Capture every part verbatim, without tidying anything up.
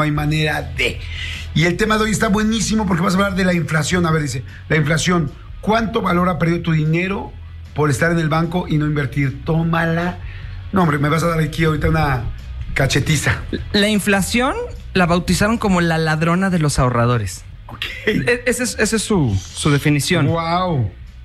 hay manera de. Y el tema de hoy está buenísimo porque vas a hablar de la inflación. A ver, dice, la inflación, ¿cuánto valor ha perdido tu dinero por estar en el banco y no invertir? Tómala. No, hombre, me vas a dar aquí ahorita una cachetiza. La inflación la bautizaron como la ladrona de los ahorradores. Ok. E- Esa es, esa es su, su definición. Wow.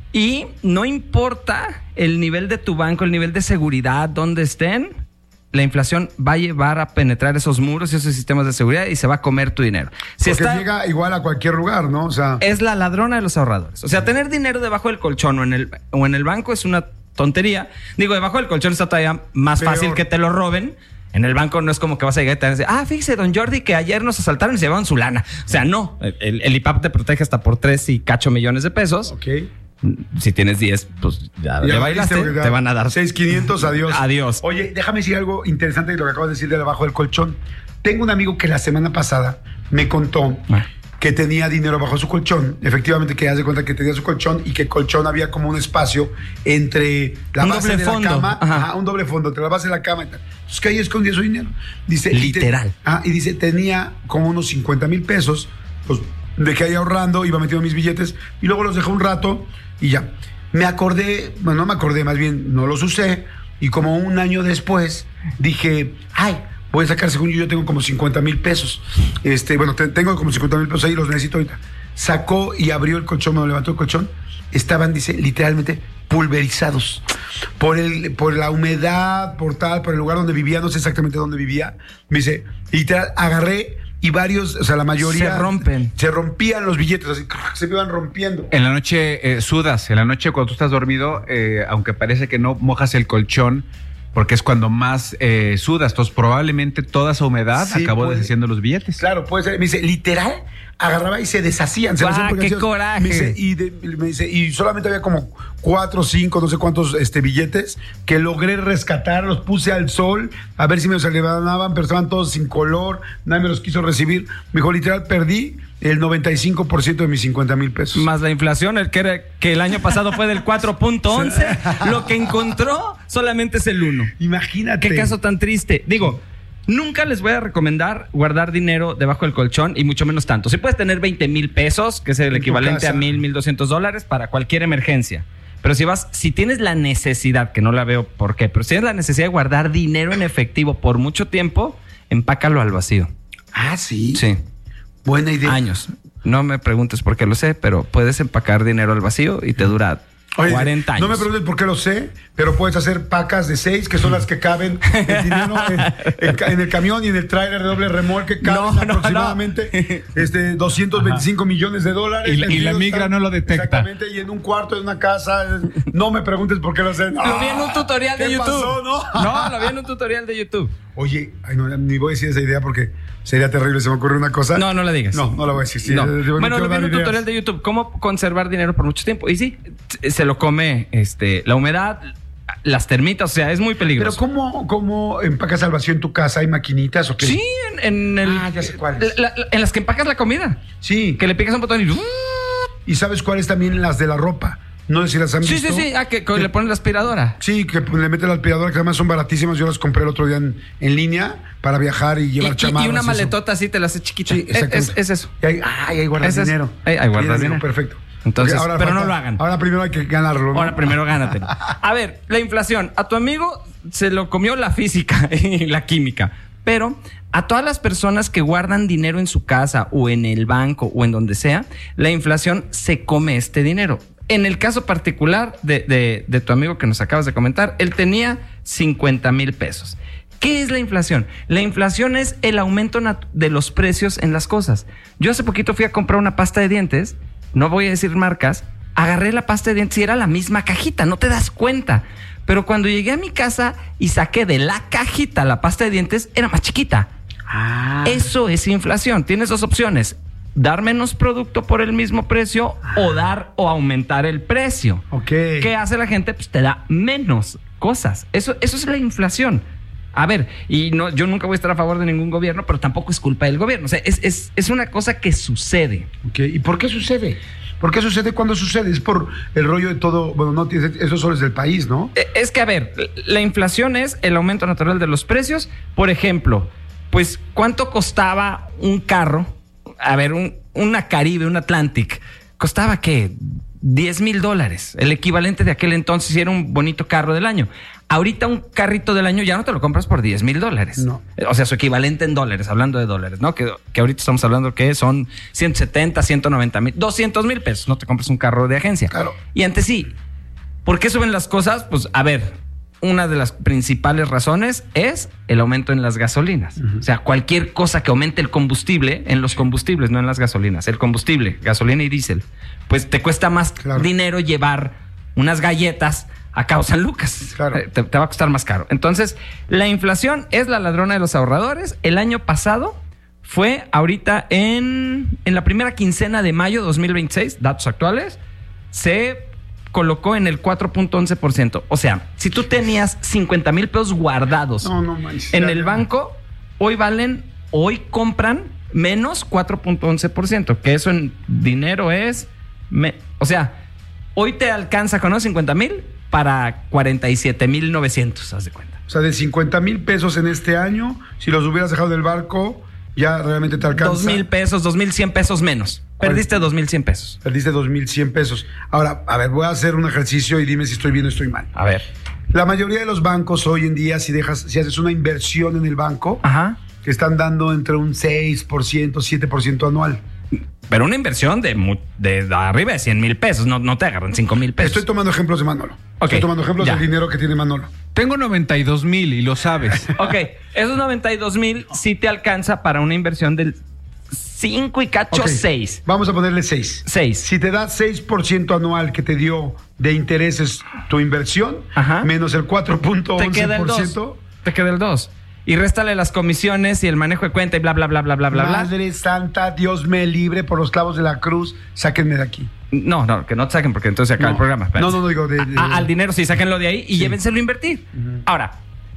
Y no importa el nivel de tu banco, el nivel de seguridad, donde estén, la inflación va a llevar a penetrar esos muros y esos sistemas de seguridad y se va a comer tu dinero. Si Porque está, llega igual a cualquier lugar, ¿no? O sea, es la ladrona de los ahorradores. O sea, tener dinero debajo del colchón o en el, o en el banco es una tontería. Digo, debajo del colchón está todavía más Peor. fácil que te lo roben. En el banco no es como que vas a llegar y te van a decir, ah, fíjese, don Jordi, que ayer nos asaltaron y se llevaron su lana. O sea, no. El, el I P A P te protege hasta por tres y cacho millones de pesos. ok. Si tienes diez, pues ya, Ya le bailaste, valiste, porque te van a dar seis mil quinientos, adiós. Adiós. Oye, déjame decir algo interesante de lo que acabas de decir de debajo del colchón. Tengo un amigo que la semana pasada me contó Ah. que tenía dinero bajo su colchón. Efectivamente, que hace cuenta que tenía su colchón y que el colchón había como un espacio entre la Un base doble de fondo. la cama, Ajá. ajá, un doble fondo, entre la base de la cama y tal. Entonces, que ahí escondía su dinero. Dice, Literal. Y, te- ah, y dice, tenía como unos cincuenta mil pesos, pues dejé ahí ahorrando, iba metiendo mis billetes y luego los dejé un rato y ya. Me acordé, bueno, no me acordé, más bien no los usé y como un año después dije, ay, voy a sacar, según yo, yo tengo como cincuenta mil pesos. Este, bueno, te- tengo como cincuenta mil pesos ahí, los necesito ahorita. Sacó y abrió el colchón, me lo levantó el colchón. Estaban, dice, literalmente pulverizados. Por, el, por la humedad, por tal, por el lugar donde vivía, no sé exactamente dónde vivía. Me dice, literal, agarré y varios, o sea, la mayoría... Se rompen. Se rompían los billetes, así, se me iban rompiendo. En la noche eh, sudas, en la noche cuando tú estás dormido, eh, aunque parece que no mojas el colchón, porque es cuando más eh, sudas. Entonces probablemente toda esa humedad Sí, acabó puede- deshaciendo los billetes. Claro, puede ser. Me dice, literal, agarraba y se deshacían. Se ¡Ah, deshacían porque qué hacías- coraje! Me dice, y, de- me dice, y solamente había como cuatro, cinco, no sé cuántos este, billetes que logré rescatar, los puse al sol, a ver si me los levantaban, pero estaban todos sin color, nadie me los quiso recibir. Me dijo, literal, perdí el noventa y cinco por ciento de mis cincuenta mil pesos. más la inflación, el que, era, que el año pasado fue del cuatro punto once, lo que encontró solamente es el uno. Imagínate. Qué caso tan triste. Digo, nunca les voy a recomendar guardar dinero debajo del colchón y mucho menos tanto. Si puedes tener veinte mil pesos, que es el En tu equivalente a casa. mil, mil doscientos dólares para cualquier emergencia. Pero si vas, si tienes la necesidad, que no la veo por qué, pero si tienes la necesidad de guardar dinero en efectivo por mucho tiempo, empácalo al vacío. Ah, sí. Sí. Buena idea. Años. No me preguntes por qué lo sé, pero puedes empacar dinero al vacío y te dura Oye, cuarenta años. No me preguntes por qué lo sé, pero puedes hacer pacas de seis, que son las que caben el dinero en, en ca- en el camión y en el tráiler de doble remolque, caben No, no, aproximadamente Este, doscientos veinticinco millones de dólares. Y la- y la Metidos migra tan- no lo detecta. Exactamente, y en un cuarto de una casa. No me preguntes por qué lo sé. Lo vi en un tutorial de ¿Qué YouTube. pasó, no? No, lo vi en un tutorial de YouTube. Oye, ay, no, ni voy a decir esa idea porque sería terrible. Se me ocurrió una cosa. No, no la digas. No, no la voy a decir. Sí, No. yo no Bueno, quiero lo vi en dar un ideas. tutorial de YouTube. ¿Cómo conservar dinero por mucho tiempo? Y sí, se lo come este, la humedad, las termitas. O sea, es muy Pero peligroso. ¿cómo, ¿cómo empacas al vacío en tu casa? ¿Hay maquinitas o qué? Sí, en, en el, Ah, ya sé cuáles. la- la- en las que empacas la comida. Sí. Que le picas un botón y... ¿Y sabes cuáles también las de la ropa? No sé si las han Sí, visto. sí, sí. Ah, que, que le pones la aspiradora. Sí, que le mete la aspiradora, que además son baratísimas. Yo las compré el otro día en, en línea para viajar y Y, llevar y- chamarras. y una eso. maletota así te la hace chiquita. Sí, Es, exactamente. es- es eso. Y ahí, ay, ahí guardas Es eso. dinero. Ahí- ahí guardas Bien, dinero. Perfecto. Entonces, Ok, pero no lo hagan. Ahora primero hay que ganarlo, ¿no? Ahora primero gánatelo. A ver, la inflación. A tu amigo se lo comió la física y la química. Pero a todas las personas que guardan dinero en su casa o en el banco o en donde sea, la inflación se come este dinero. En el caso particular de, de, de tu amigo que nos acabas de comentar, él tenía cincuenta mil pesos. ¿Qué es la inflación? La inflación es el aumento nat- de los precios en las cosas. Yo hace poquito fui a comprar una pasta de dientes, no voy a decir marcas, agarré la pasta de dientes y era la misma cajita, no te das cuenta. Pero cuando llegué a mi casa y saqué de la cajita la pasta de dientes, era más chiquita. Ah. Eso es inflación. Tienes dos opciones: dar menos producto por el mismo precio o dar o aumentar el precio. Ok. ¿Qué hace la gente? Pues te da menos cosas. Eso, eso es la inflación. A ver, y no, yo nunca voy a estar a favor de ningún gobierno, pero tampoco es culpa del gobierno. O sea, es, es, es una cosa que sucede. Ok, ¿y por qué sucede? ¿Por qué sucede cuando sucede? Es por el rollo de todo. Bueno, no, eso solo es del país, ¿no? Eh, Es que, a ver, la inflación es el aumento natural de los precios. Por ejemplo, pues, ¿cuánto costaba un carro? A ver, un, una Caribe, un Atlantic. ¿Costaba qué? diez mil dólares. El equivalente de aquel entonces, y era un bonito carro del año. Ahorita un carrito del año ya no te lo compras por diez mil dólares. No. O sea, su equivalente en dólares, hablando de dólares, ¿no? Que, que ahorita estamos hablando que son ciento setenta, ciento noventa mil, doscientos mil pesos. No te compras un carro de agencia. Claro. Y antes sí. ¿Por qué suben las cosas? Pues, a ver, una de las principales razones es el aumento en las gasolinas. Uh-huh. O sea, cualquier cosa que aumente el combustible, en los combustibles, no en las gasolinas, el combustible, gasolina y diésel, pues te cuesta más claro. dinero llevar unas galletas a Cabo San Lucas. Claro. Te, te va a costar más caro. Entonces, la inflación es la ladrona de los ahorradores. El año pasado fue ahorita en, en la primera quincena de mayo dos mil veintiséis, datos actuales, se colocó en el cuatro punto once por ciento. O sea, si tú tenías cincuenta mil pesos guardados no, no, manches, en ya, el ya. banco, hoy valen, hoy compran menos cuatro punto once por ciento, que eso en dinero es, me, o sea, hoy te alcanza con los cincuenta mil para cuarenta y siete mil novecientos, haz de cuenta. O sea, de cincuenta mil pesos en este año, si los hubieras dejado del barco, ya realmente te alcanza. Dos mil pesos, dos mil cien pesos menos. Perdiste dos mil cien pesos. Perdiste dos mil cien pesos. Ahora, a ver, voy a hacer un ejercicio y dime si estoy bien o estoy mal. A ver. La mayoría de los bancos hoy en día, si dejas, si haces una inversión en el banco, Ajá. que están dando entre un seis por ciento, siete por ciento anual. Pero una inversión de, de, de arriba de cien mil pesos, no, no te agarran cinco mil pesos. Estoy tomando ejemplos de Manolo. Okay, Estoy tomando ejemplos ya. del dinero que tiene Manolo. Tengo noventa y dos mil y lo sabes. Ok, esos noventa y dos mil sí te alcanza para una inversión del cinco y cacho Okay, seis. Vamos a ponerle seis. seis. Si te da seis por ciento anual que te dio de intereses tu inversión, Ajá. menos el cuatro punto once por ciento. Te queda el dos. Te queda el dos. Y réstale las comisiones y el manejo de cuenta y bla, bla, bla, bla, bla, bla. Madre santa, Dios me libre por los clavos de la cruz. Sáquenme de aquí. No, no, que no te saquen porque entonces se acaba No. el programa. No, no, no, digo de- de- A- al dinero sí, sáquenlo de ahí y Sí. llévenselo a invertir. Uh-huh. Ahora,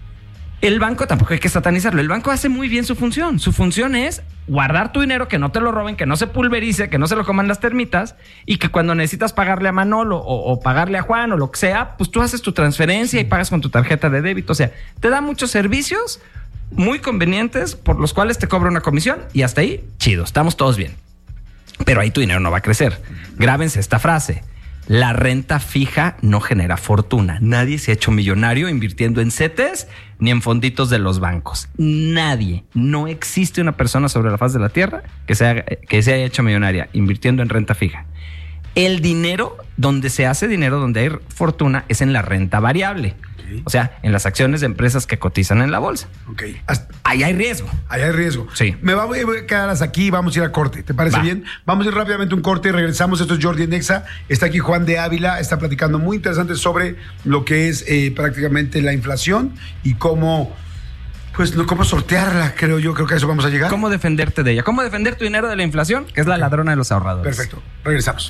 el banco tampoco hay que satanizarlo. El banco hace muy bien su función. Su función es guardar tu dinero, que no te lo roben, que no se pulverice, que no se lo coman las termitas y que cuando necesitas pagarle a Manolo o, o pagarle a Juan o lo que sea, pues tú haces tu transferencia y pagas con tu tarjeta de débito. O sea, te da muchos servicios muy convenientes por los cuales te cobra una comisión y hasta ahí, chido, estamos todos bien. Pero ahí tu dinero no va a crecer. Grábense esta frase. La renta fija no genera fortuna. Nadie se ha hecho millonario invirtiendo en C E T Es ni en fonditos de los bancos. Nadie. No existe una persona sobre la faz de la tierra que se, haga, que se haya hecho millonaria invirtiendo en renta fija. El dinero, donde se hace dinero, donde hay fortuna, es en la renta variable. Okay. O sea, en las acciones de empresas que cotizan en la bolsa. Ok. Ahí hay riesgo. Ahí hay riesgo. Sí. Me voy a quedar hasta aquí y vamos a ir a corte. ¿Te parece Va. bien? Vamos a ir rápidamente a un corte y regresamos. Esto es Jordi en Exa. Está aquí Juan de Ávila. Está platicando muy interesante sobre lo que es eh, prácticamente la inflación y cómo, pues, no, cómo sortearla, creo yo. Creo que a eso vamos a llegar. ¿Cómo defenderte de ella? ¿Cómo defender tu dinero de la inflación? Que es la ladrona de los ahorradores. Perfecto. Regresamos.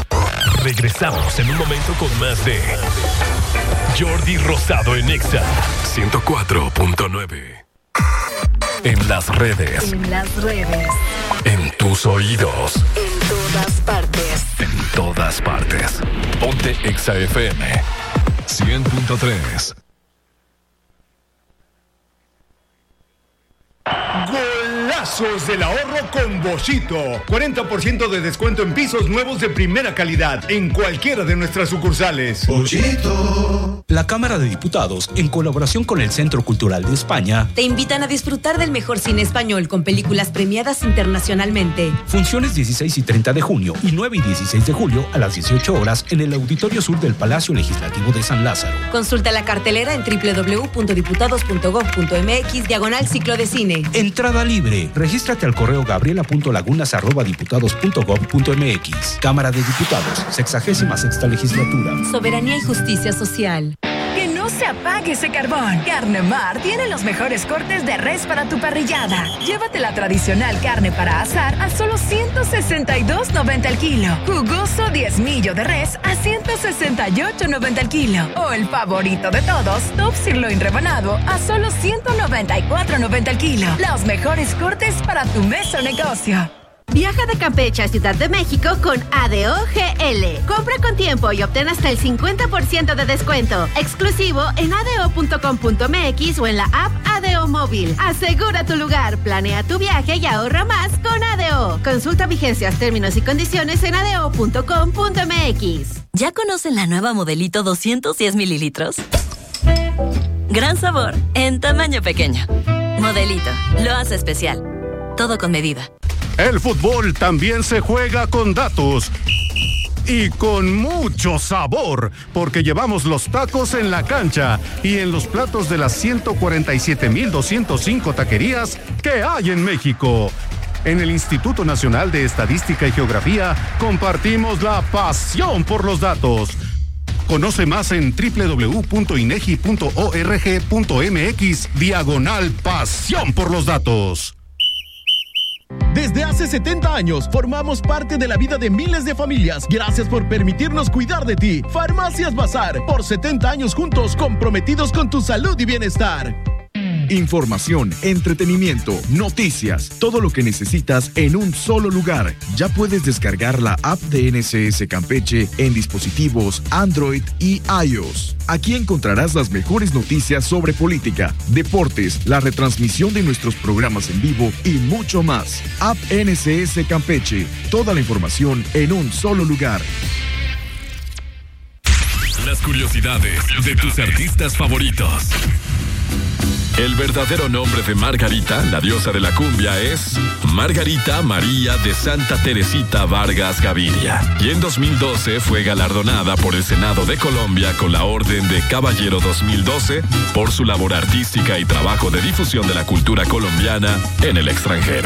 Regresamos en un momento con más de Jordi Rosado en Exa ciento cuatro punto nueve. En las redes. En las redes. En tus oídos. En todas partes. En todas partes. Ponte Exa F M cien punto tres. Golazos del ahorro con Boschito. cuarenta por ciento de descuento en pisos nuevos de primera calidad en cualquiera de nuestras sucursales. Boschito. La Cámara de Diputados, en colaboración con el Centro Cultural de España, te invitan a disfrutar del mejor cine español con películas premiadas internacionalmente. Funciones dieciséis y treinta de junio y nueve y dieciséis de julio a las dieciocho horas en el Auditorio Sur del Palacio Legislativo de San Lázaro. Consulta la cartelera en doble u doble u doble u punto diputados punto gob punto eme equis diagonal ciclo de cine. Entrada libre. Regístrate al correo gabriela punto lagunas arroba diputados punto gob punto eme equis. Cámara de Diputados, sexagésima sexta legislatura. Soberanía y justicia social. Que no se apague ese carbón. Carne Mar tiene los mejores cortes de res para tu parrillada. Llévate la tradicional carne para asar a solo ciento sesenta y dos noventa el kilo. Jugoso diezmillo de res a ciento sesenta y ocho noventa el kilo. O el favorito de todos, Top Sirloin rebanado a solo ciento noventa y cuatro noventa el kilo. Los mejores cortes para tu mesa o negocio. Viaja de Campeche a Ciudad de México con A D O G L. Compra con tiempo y obtén hasta el cincuenta por ciento de descuento. Exclusivo en a d o punto com punto m x o en la app A D O Móvil. Asegura tu lugar, planea tu viaje y ahorra más con A D O. Consulta vigencias, términos y condiciones en a d o punto com punto m x. ¿Ya conocen la nueva Modelito doscientos diez mililitros? Gran sabor, en tamaño pequeño. Modelito, lo hace especial. Todo con medida. El fútbol también se juega con datos. Y con mucho sabor, porque llevamos los tacos en la cancha y en los platos de las ciento cuarenta y siete mil doscientos cinco taquerías que hay en México. En el Instituto Nacional de Estadística y Geografía compartimos la pasión por los datos. Conoce más en doble u doble u doble u punto i n e g i punto org punto m x diagonal pasión por los datos. Desde hace setenta años formamos parte de la vida de miles de familias. Gracias por permitirnos cuidar de ti. Farmacias Bazar, por setenta años juntos, comprometidos con tu salud y bienestar. Información, entretenimiento, noticias, todo lo que necesitas en un solo lugar. Ya puedes descargar la app de N S S Campeche en dispositivos Android y iOS. Aquí encontrarás las mejores noticias sobre política, deportes, la retransmisión de nuestros programas en vivo y mucho más. App N S S Campeche, toda la información en un solo lugar. Las curiosidades de tus artistas favoritos. El verdadero nombre de Margarita, la diosa de la cumbia, es Margarita María de Santa Teresita Vargas Gaviria. Y en dos mil doce fue galardonada por el Senado de Colombia con la Orden de Caballero dos mil doce por su labor artística y trabajo de difusión de la cultura colombiana en el extranjero.